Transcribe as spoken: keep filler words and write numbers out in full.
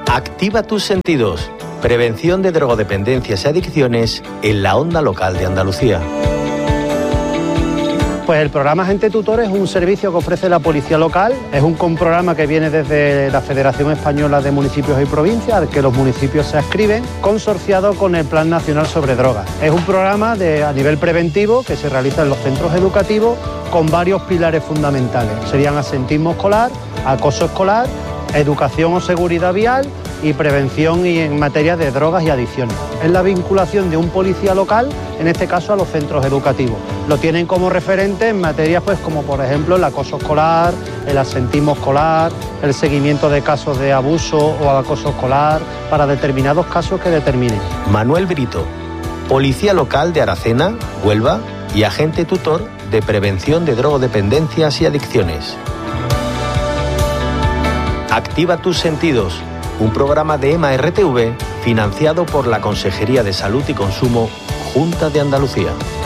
Activa tus sentidos. Prevención de drogodependencias y adicciones en la onda local de Andalucía. Pues el programa Agente Tutor es un servicio que ofrece la Policía Local. Es un programa que viene desde la Federación Española de Municipios y Provincias, al que los municipios se adscriben, consorciado con el Plan Nacional sobre Drogas. Es un programa de, a nivel preventivo que se realiza en los centros educativos con varios pilares fundamentales. Serían absentismo escolar, acoso escolar, educación o seguridad vial y prevención y en materia de drogas y adicciones. Es la vinculación de un policía local, en este caso a los centros educativos. Lo tienen como referente en materias pues como por ejemplo el acoso escolar, el absentismo escolar, el seguimiento de casos de abuso o acoso escolar para determinados casos que determinen. Manuel Brito, policía local de Aracena, Huelva y agente tutor de prevención de drogodependencias y adicciones. Activa tus sentidos. Un programa de EMA R T V financiado por la Consejería de Salud y Consumo, Junta de Andalucía.